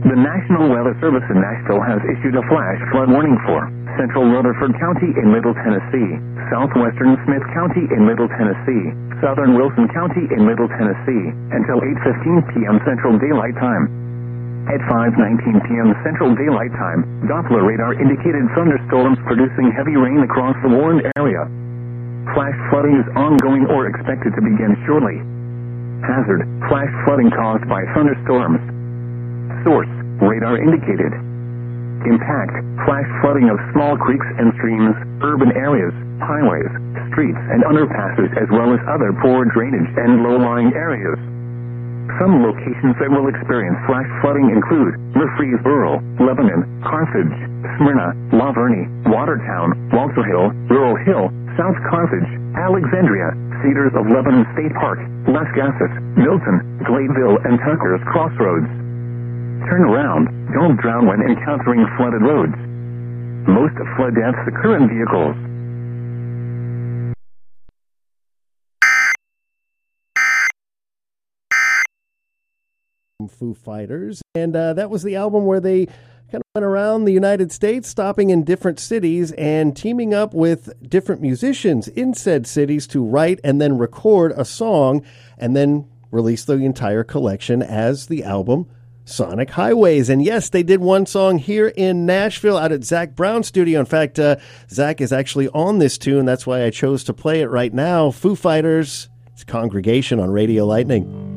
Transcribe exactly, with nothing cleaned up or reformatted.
The National Weather Service in Nashville has issued a flash flood warning for central Rutherford County in Middle Tennessee, southwestern Smith County in Middle Tennessee, southern Wilson County in Middle Tennessee, until eight fifteen p.m. Central Daylight Time. At five nineteen p.m. Central Daylight Time, Doppler radar indicated thunderstorms producing heavy rain across the warned area. Flash flooding is ongoing or expected to begin shortly. Hazard: flash flooding caused by thunderstorms. Source: radar indicated. Impact: flash flooding of small creeks and streams, urban areas, highways, streets, and underpasses, as well as other poor drainage and low-lying areas. Some locations that will experience flash flooding include Murfreesboro, Lebanon, Carthage, Smyrna, La Vernie, Watertown, Walter Hill, Rural Hill, South Carthage, Alexandria, Cedars of Lebanon State Park, Lascassas, Milton, Gladeville, and Tucker's Crossroads. Turn around. Don't drown when encountering flooded roads. Most flood deaths occur in vehicles. Foo Fighters, and uh, that was the album where they kind of went around the United States, stopping in different cities and teaming up with different musicians in said cities to write and then record a song and then release the entire collection as the album Sonic Highways. And yes, they did one song here in Nashville out at Zach Brown's studio. In fact, uh, Zach is actually on this tune. That's why I chose to play it right now. Foo Fighters, it's Congregation on Radio Lightning.